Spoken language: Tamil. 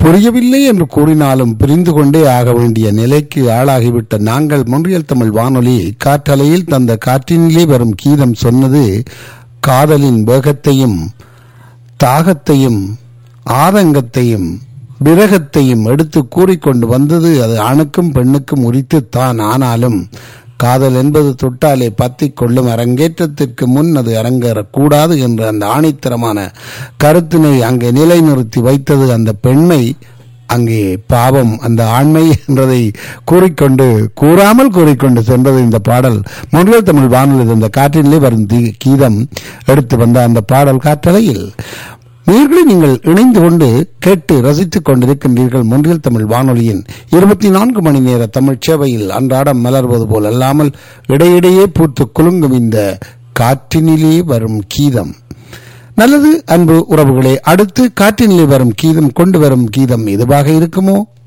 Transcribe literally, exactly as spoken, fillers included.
புரியவில்லை என்று கூறினாலும் புரிந்து கொண்டே ஆக வேண்டிய நிலைக்கு ஆளாகிவிட்ட நாங்கள் மொன்றியல் தமிழ் வானொலி காற்றலையில் தந்த காற்றினிலே வரும் கீதம் சொன்னது காதலின் வேகத்தையும் தாகத்தையும் ஆதங்கத்தையும் விரகத்தையும் எடுத்து கூறிக்கொண்டு வந்தது. அது ஆணுக்கும் பெண்ணுக்கும் உரித்துத்தான். ஆனாலும் காதல் என்பது தொட்டாலே பத்திக் கொள்ளும், அரங்கேற்றத்திற்கு முன் அது அரங்கேறக்கூடாது என்ற அந்த ஆணித்தரமான கருத்தினை அங்கே நிலைநிறுத்தி வைத்தது அந்த பெண்மை. அங்கே பாவம் அந்த ஆண்மை என்றதை கூறிக்கொண்டு கூறாமல் கூறிக்கொண்டு சென்றது இந்த பாடல். மொன்றியல் தமிழ் வானொலி இந்த காற்றிலே வரும் கீதம் எடுத்து வந்த அந்த பாடல் காற்றலையில் நீர்களை நீங்கள் இணைந்து கொண்டு கேட்டு ரசித்துக் கொண்டிருக்கின்றீர்கள். மொன்றியல் தமிழ் வானொலியின் இருபத்தி நான்கு மணி நேர தமிழ் சேவையில் அன்றாடம் மலர்வது போல் அல்லாமல் இடையிடையே பூத்து குலுங்கும் இந்த காற்றினிலே வரும் கீதம். நல்லது அன்பு உறவுகளே, அடுத்து காற்றினிலே வரும் கீதம் கொண்டு வரும் கீதம் எதுவாக இருக்குமோ?